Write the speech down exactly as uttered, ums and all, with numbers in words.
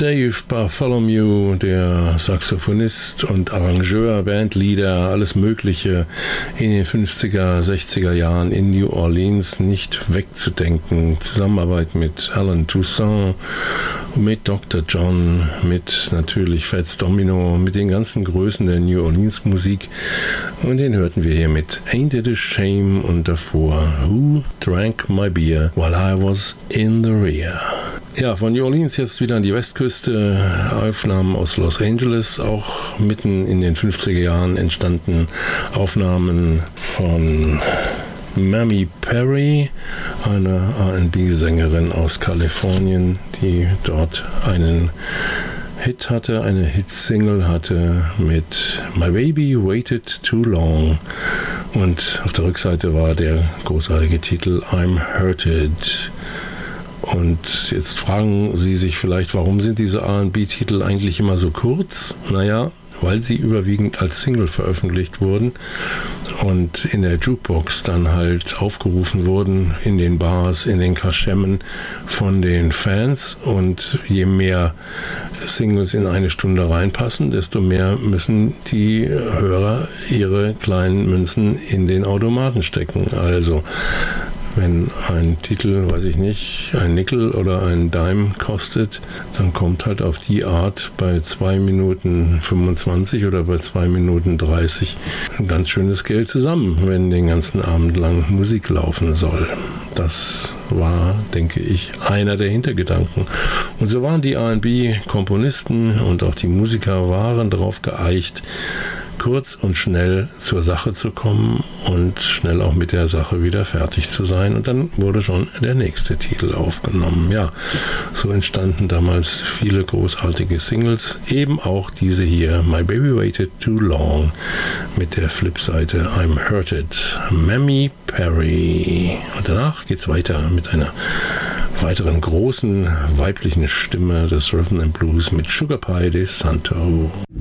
Dave Bartholomew, der Saxophonist und Arrangeur, Bandleader, alles Mögliche in den fünfziger, sechziger Jahren in New Orleans nicht wegzudenken. Zusammenarbeit mit Alan Toussaint, mit Doktor John, mit natürlich Fats Domino, mit den ganzen Größen der New Orleans Musik. Und den hörten wir hier mit Ain't It a Shame und davor Who Drank My Beer While I Was in the Rear. Ja, von New Orleans jetzt wieder an die Westküste. Aufnahmen aus Los Angeles, auch mitten in den fünfziger Jahren entstanden Aufnahmen von Mamie Perry, eine R and B-Sängerin aus Kalifornien, die dort einen Hit hatte, eine Hit-Single hatte mit My Baby Waited Too Long. Und auf der Rückseite war der großartige Titel I'm Hurted. Und jetzt fragen Sie sich vielleicht, warum sind diese R and B-Titel eigentlich immer so kurz? Naja, weil sie überwiegend als Single veröffentlicht wurden und in der Jukebox dann halt aufgerufen wurden, in den Bars, in den Kaschemmen von den Fans. Und je mehr Singles in eine Stunde reinpassen, desto mehr müssen die Hörer ihre kleinen Münzen in den Automaten stecken. Also wenn ein Titel, weiß ich nicht, ein Nickel oder ein Dime kostet, dann kommt halt auf die Art bei zwei Minuten fünfundzwanzig oder bei zwei Minuten dreißig ein ganz schönes Geld zusammen, wenn den ganzen Abend lang Musik laufen soll. Das war, denke ich, einer der Hintergedanken. Und so waren die R and B-Komponisten und auch die Musiker waren darauf geeicht, kurz und schnell zur Sache zu kommen und schnell auch mit der Sache wieder fertig zu sein. Und dann wurde schon der nächste Titel aufgenommen. Ja, so entstanden damals viele großartige Singles. Eben auch diese hier, My Baby Waited Too Long, mit der Flipseite I'm Hurted, Mamie Perry. Und danach geht's weiter mit einer weiteren großen weiblichen Stimme des Rhythm and Blues mit Sugar Pie de Santo.